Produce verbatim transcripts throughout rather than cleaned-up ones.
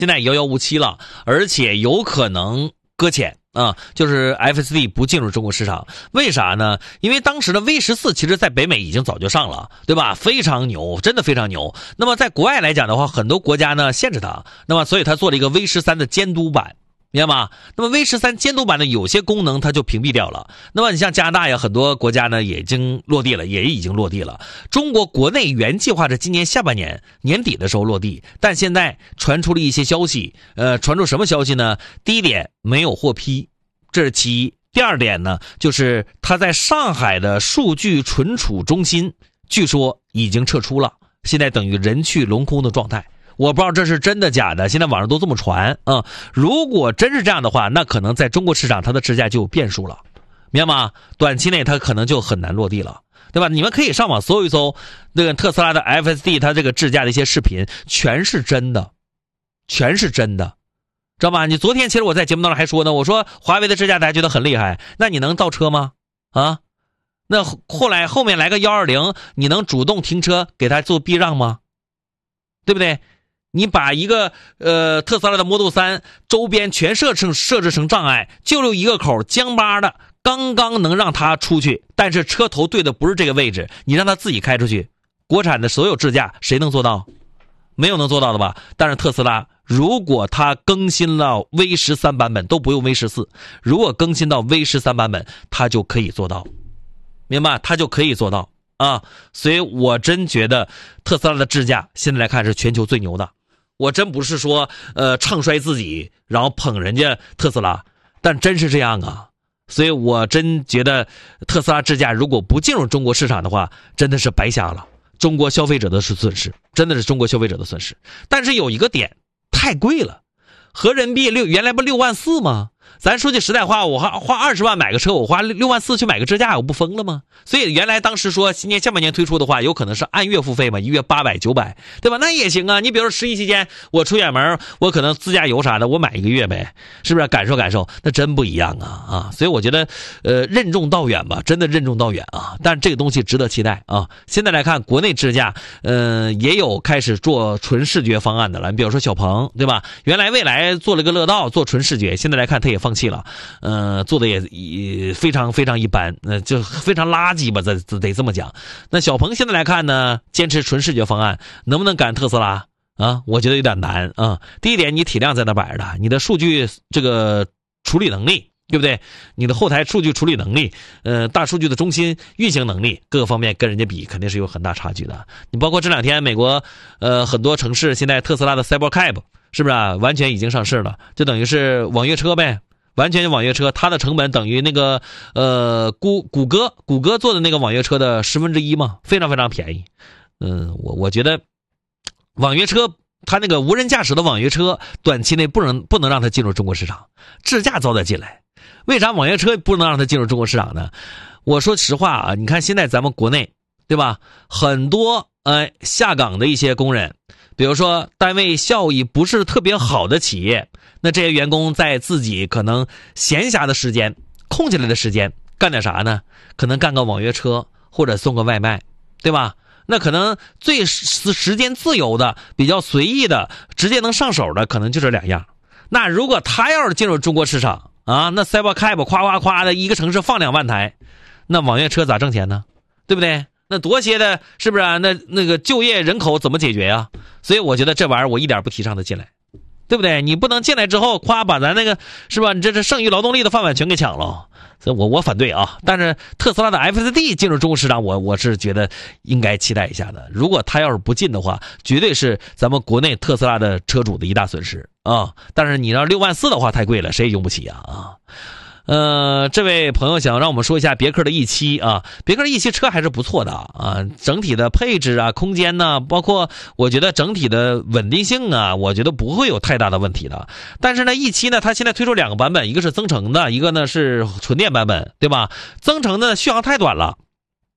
现在遥遥无期了，而且有可能搁浅啊，就是 F S D 不进入中国市场。为啥呢？因为当时的 V 十四 其实在北美已经早就上了，对吧？非常牛，真的非常牛。那么在国外来讲的话，很多国家呢限制它，那么所以它做了一个 V 十三 的监督版。明白吗？那么 V 十三 监督版的有些功能它就屏蔽掉了。那么你像加拿大呀，很多国家呢也已经落地了，也已经落地了。中国国内原计划是今年下半年年底的时候落地，但现在传出了一些消息，呃，传出什么消息呢？第一点，没有获批，这是其一。第二点呢，就是它在上海的数据存储中心，据说已经撤出了，现在等于人去楼空的状态。我不知道这是真的假的，现在网上都这么传啊、嗯。如果真是这样的话，那可能在中国市场它的支架就有变数了，明白吗？短期内它可能就很难落地了，对吧？你们可以上网搜一搜那个特斯拉的 F S D 它这个支架的一些视频，全是真的，全是真的，知道吧？你昨天其实我在节目当中还说呢，我说华为的支架大家觉得很厉害，那你能倒车吗？啊？那后来后面来个一二零，你能主动停车给它做避让吗？对不对？你把一个呃特斯拉的 Model 三周边全设成设置成障碍，就留一个口，僵巴的，刚刚能让它出去，但是车头对的不是这个位置，你让它自己开出去。国产的所有支架谁能做到？没有能做到的吧？但是特斯拉如果它更新了 V 十三 版本，都不用 V 十四，如果更新到 V 十三 版本，它就可以做到，明白？它就可以做到啊！所以我真觉得特斯拉的支架现在来看是全球最牛的。我真不是说呃唱衰自己，然后捧人家特斯拉，但真是这样啊。所以我真觉得特斯拉支架如果不进入中国市场的话，真的是白瞎了，中国消费者的是损失，真的是中国消费者的损失。但是有一个点，太贵了，合人民币六原来不六万四吗？咱说句实在话，我花花二十万买个车，我花六万四去买个支架，我不疯了吗？所以原来当时说今年下半年推出的话，有可能是按月付费嘛，一月八百九百，对吧？那也行啊。你比如说十一期间，我出远门，我可能自驾游啥的，我买一个月呗，是不是？感受感受，那真不一样啊啊！所以我觉得，呃，任重道远吧，真的任重道远啊。但是这个东西值得期待啊。现在来看，国内支架，呃，也有开始做纯视觉方案的了。你比如说小鹏，对吧？原来蔚来做了个乐道做纯视觉，现在来看它也放弃了。呃，做的也也非常非常一般，呃，就非常垃圾吧，得得这么讲。那小鹏现在来看呢，坚持纯视觉方案，能不能赶特斯拉啊？我觉得有点难啊。第一点，你体量在那摆着的，你的数据这个处理能力，对不对？你的后台数据处理能力，呃，大数据的中心运行能力，各个方面跟人家比，肯定是有很大差距的。你包括这两天美国，呃，很多城市现在特斯拉的 Cybercab 是不是啊？完全已经上市了，就等于是网约车呗。完全网约车，它的成本等于那个呃谷谷歌谷歌做的那个网约车的十分之一嘛，非常非常便宜。嗯，我我觉得网约车它那个无人驾驶的网约车，短期内不能不能让它进入中国市场，支架早点进来。为啥网约车不能让它进入中国市场呢？我说实话啊，你看现在咱们国内，对吧？很多呃下岗的一些工人，比如说单位效益不是特别好的企业。那这些员工在自己可能闲暇的时间、空下来的时间干点啥呢？可能干个网约车或者送个外卖，对吧？那可能最时间自由的、比较随意的、直接能上手的，可能就这两样。那如果他要是进入中国市场啊，那 Cybercab 夸夸夸的一个城市放两万台，那网约车咋挣钱呢？对不对？那多些的，是不是啊？那那个就业人口怎么解决呀？所以我觉得这玩意儿我一点不提倡他进来。对不对？你不能进来之后夸把咱那个是吧？你这是剩余劳动力的饭碗全给抢了，所以我我反对啊。但是特斯拉的 F S D 进入中国市场，我我是觉得应该期待一下的。如果他要是不进的话，绝对是咱们国内特斯拉的车主的一大损失啊。但是你要六万四的话太贵了，谁也用不起啊啊。呃，这位朋友想让我们说一下别克的 E 七 啊，别克的 E 七 车还是不错的啊，整体的配置啊、空间呢、啊，包括我觉得整体的稳定性啊，我觉得不会有太大的问题的。但是呢 ，E 七 呢，它现在推出两个版本，一个是增程的，一个呢是纯电版本，对吧？增程的续航太短了。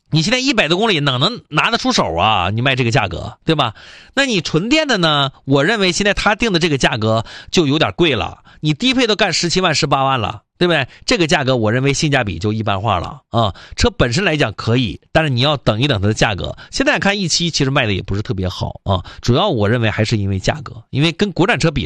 你现在一百多公里哪能拿得出手啊？你卖这个价格，对吧？那你纯电的呢？我认为现在他定的这个价格就有点贵了，你低配都干十七万、十八万了，对不对？这个价格我认为性价比就一般化了啊。车本身来讲可以，但是你要等一等它的价格。现在看 E 七其实卖的也不是特别好啊，主要我认为还是因为价格，因为跟国产车比。